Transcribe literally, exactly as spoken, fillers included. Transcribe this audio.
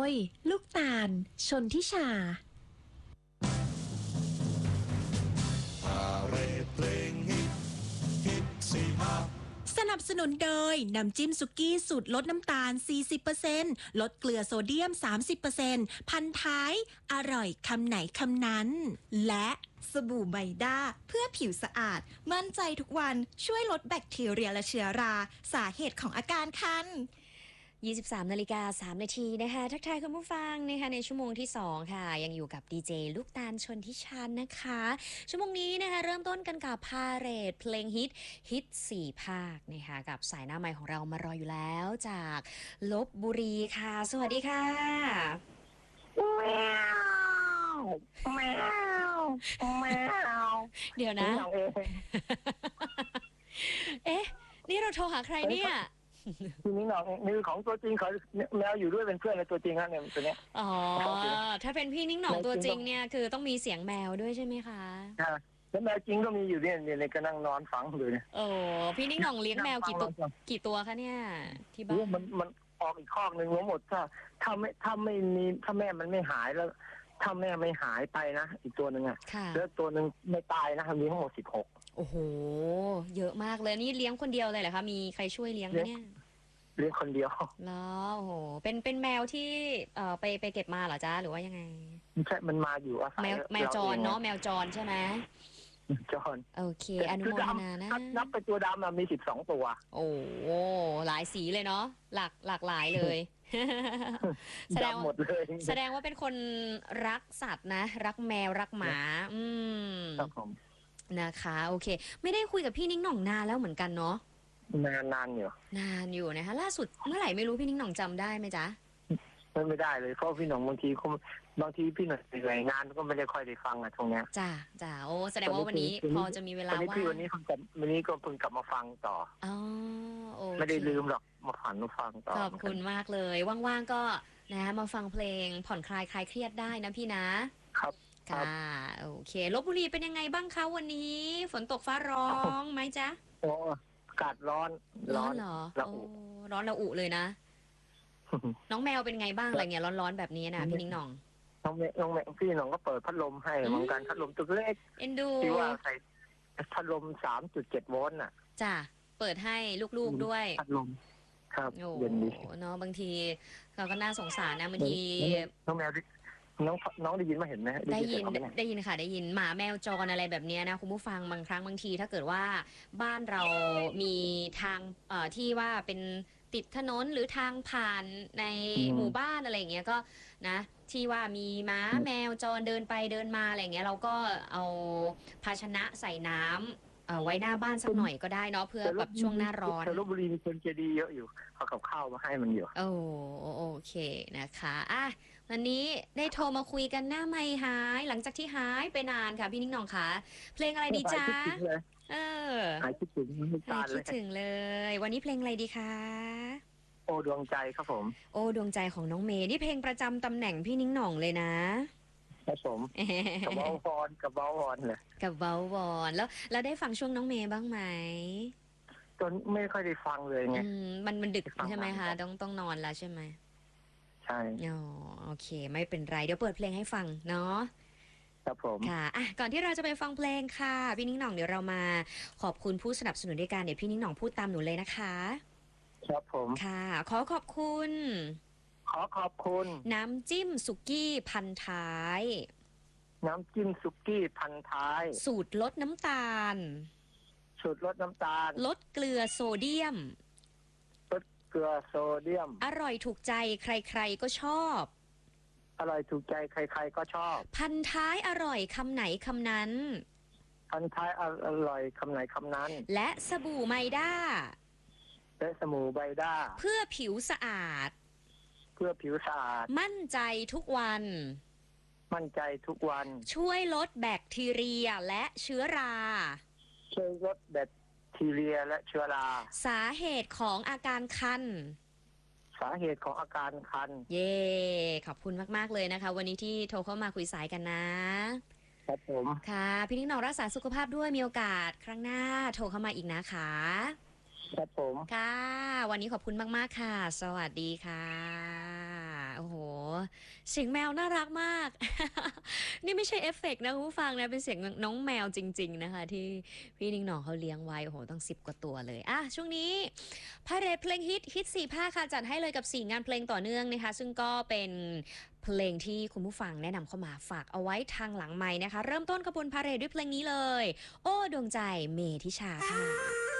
ยลูกตาลชนทิชาสนับสนุนโดยน้ำจิ้มสุกี้สูตรลดน้ำตาล สี่สิบเปอร์เซ็นต์ ลดเกลือโซเดียม สามสิบเปอร์เซ็นต์ พันท้ายอร่อยคำไหนคำนั้นและสบู่ไบด้าเพื่อผิวสะอาดมั่นใจทุกวันช่วยลดแบคทีเรียและเชื้อราสาเหตุของอาการคันยี่สิบสามนาฬิกาสามนาทีนะคะทักทายคุณผู้ฟังนะคะในชั่วโมงที่สองค่ะยังอยู่กับดีเจลูกตาลชนทิชานะคะชั่วโมงนี้นะคะเริ่มต้นกันกับพาเหรดเพลงฮิตฮิตสี่ภาคนะคะกับสายหน้าไมค์ของเรามารออยู่แล้วจากลพบุรีค่ะสวัสดีค่ะแมวแมวแมวเดี๋ยวนะเอ๊ะนี่เราโทรหาใครเนี่ยทีนี้น้องมือของตัวจริงเขาแมวอยู่ด้วยเป็นเพื่อนในตัวจริงครับเนี่ยตัวเนี้ยอ๋อถ้าเป็นพี่นิ้งหน่องตัวจริงเนี่ยคือต้องมีเสียงแมวด้วยใช่ไหมคะแล้วแมวจริงก็มีอยู่เนี่ยเนี่ยก็นั่งนอนฟังอยู่เนี่ยโอ้พี่นิ้งหน่องเลี้ยงแมวกี่ตัวกี่ตัวคะเนี่ยที่บ้านมันมันออกอีกคอกหนึ่งทั้งหมดถ้าถ้าไม่ถ้าไม่มีถ้าแม่มันไม่หายแล้วถ้าแม่ไม่หายไปนะอีกตัวหนึ่งอ่ะแล้วตัวหนึ่งไม่ตายนะมีทั้งหมดสิบหกโอ้โหเยอะมากเลยนี่เลี้ยงคนเดียวเลยเหรอคะมีใครช่วยเลี้ยงไหมเนี่ยเลี้ยงคนเดียวแล้วโอ้โหเป็นเป็นแมวที่เอ่อไปไปเก็บมาเหรอจ๊ะหรือว่ายังไงไม่ใช่มันมาอยู่อาศัยแมวแมวจรเนาะแมวจรใช่ไหมจรโอเคอนุโมทนานะนับไปตัวดำมีสิบสองตัวโอ้หลายสีเลยเนาะหลากหลากหลายเลยแสดงหมดเลยแสดงว่าเป็นคนรักสัตว์นะรักแมวรักหมาอืมครับผมนะคะโอเคไม่ได้คุยกับพี่นิ้งหน่องนานแล้วเหมือนกันเนาะนานนานอยู่นานอยู่นะคะล่าสุดเมื่อไหร่ไม่รู้พี่นิ้งหน่องจำได้ไหมจ๊ะไม่ได้เลยเพราะพี่หน่องบางทีเขาบางทีพี่หน่องเหนื่อยงานก็ไม่ได้ค่อยได้ฟังอะตรงเนี้ยจ้าจ้าโอ้แสดงว่าวันนี้พอจะมีเวลาว่างวันนี้เพิ่งกลับวันนี้ก็เพิ่งกลับมาฟังต่ออ๋อโอเคไม่ได้ลืมหรอกมาฝันมาฟังต่อขอบคุณมากเลยว่างๆก็นะมาฟังเพลงผ่อนคลายคลายเครียดได้นะพี่นะครับค่ะโอเคลพบุรีเป็นยังไงบ้างคะวันนี้ฝนตกฟ้าร้องไหมจ๊ะโอ้อากาศร้อนร้อนเหรอโอ้ร้อนระอุเลยนะน้องแมวเป็นไงบ้างอะไรเงี้ยร้อนๆแบบนี้นะพี่นิ้งหน่องน้องแมวน้องแมวพี่น้องก็เปิดพัดลมให้เหมือนกันพัดลมตัวเล็กเอ็นดูที่ว่าใส่พัดลม สามจุดเจ็ด โวลต์น่ะจ้ะเปิดให้ลูกๆด้วยพัดลมครับเย็นดีเนาะบางทีเราก็น่าสงสารนะบางทีน้องแมวน้องน้องได้ยินมาเห็นไหมได้ยินได้ยินค่ะได้ยินหมาแมวจรอะไรแบบนี้นะคุณผู้ฟังบางครั้งบางทีถ้าเกิดว่าบ้านเรามีทางเอ่อที่ว่าเป็นติดถนนหรือทางผ่านในหมู่บ้านอะไรอย่างเงี้ยก็นะที่ว่ามีม้าแมวจรเดินไปเดินมาอะไรอย่างเงี้ยเราก็เอาภาชนะใส่น้ำไว้หน้าบ้านสักหน่อยก็ได้เนาะเพื่อแบบช่วงหน้าร้อนแต่ลพบุรีมีคนใจดีเยอะอยู่เอากับข้าวมาให้มันอยู่โอ้โอเคนะคะอ่ะวันนี้ได้โทรมาคุยกันหน้าไม่หายหลังจากที่หายไปนานค่ะพี่นิ้งหน่องค่ะเพลงอะไรดีจ๊ะเออหายคิดถึงหายคิดถึงเลยวันนี้เพลงอะไรดีคะโอ้ดวงใจครับผมโอ้ดวงใจของน้องเมย์นี่เพลงประจำตำแหน่งพี่นิ้งหน่องเลยนะครับผมกับเบาบอลกับเบาบอลเลยกับเบาบอลแล้วแล้วได้ฟังช่วงน้องเมย์บ้างไหมตอนไม่ค่อยได้ฟังเลยไงมันมันดึกใช่ไหมคะต้องต้องนอนแล้วใช่ไหมใช่อ๋อโอเคไม่เป็นไรเดี๋ยวเปิดเพลงให้ฟังเนาะครับผมค่ะอ่ะก่อนที่เราจะไปฟังเพลงค่ะพี่นิ้งหน่องเดี๋ยวเรามาขอบคุณผู้สนับสนุนด้วยกันเดี๋ยวพี่นิ้งหน่องพูดตามหนูเลยนะคะครับผมค่ะขอขอบคุณขอขอบคุณน้ำจิ้มสุกี้พันท้ายน้ำจิ้มสุกี้พันท้ายสูตรลดน้ำตาลสูตรลดน้ำตาลลดเกลือโซเดียมลดเกลือโซเดียมอร่อยถูกใจใครๆก็ชอบอร่อยถูกใจใครๆก็ชอบพันท้ายอร่อยคำไหนคำนั้นพันท้ายอร่อยคำไหนคำนั้นและสบู่ไมด้าและสบู่ไมด้าเพื่อผิวสะอาดเพื่อผิวสะอาดมั่นใจทุกวันมั่นใจทุกวันช่วยลดแบคทีเรียและเชื้อราช่วยลดแบคทีเรียและเชื้อราสาเหตุของอาการคันสาเหตุของอาการคันเย่ขอบคุณมากๆเลยนะคะวันนี้ที่โทรเข้ามาคุยสายกันนะครับผมค่ะพี่นิ้งหน่องรักษาสุขภาพด้วยมีโอกาสครั้งหน้าโทรเข้ามาอีกนะคะครับผมค่ะวันนี้ขอบคุณมากๆค่ะสวัสดีค่ะโอ้โหเสียงแมวน่ารักมาก นี่ไม่ใช่เอฟเฟกต์นะคุณผู้ฟังนะเป็นเสียงน้องแมวจริงๆนะคะที่พี่นิ่งหน่องเขาเลี้ยงไว้โอ้โหตั้งสิบกว่าตัวเลยอ่ะช่วงนี้พาเหรดเพลงฮิตฮิตสี่ภาคค่ะจัดให้เลยกับสี่งานเพลงต่อเนื่องนะคะซึ่งก็เป็นเพลงที่คุณผู้ฟังแนะนำเข้ามาฝากเอาไว้ทางหลังไมค์นะคะเริ่มต้นขบวนพาเหรดด้วยเพลงนี้เลยโอ้ดวงใจเมธิชาค่ะ